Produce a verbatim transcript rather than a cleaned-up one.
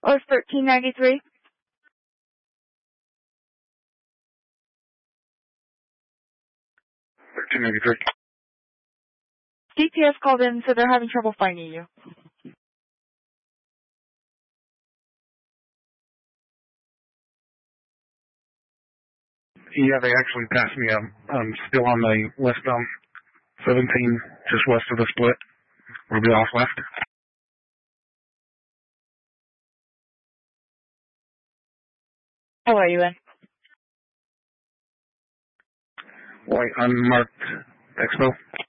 Or thirteen ninety-three? thirteen ninety-three. C P S called in, so they're having trouble finding you. Yeah, they actually passed me. I'm, I'm still on the westbound seventeen, just west of the split. We'll be off left. How are you in? White unmarked Expo.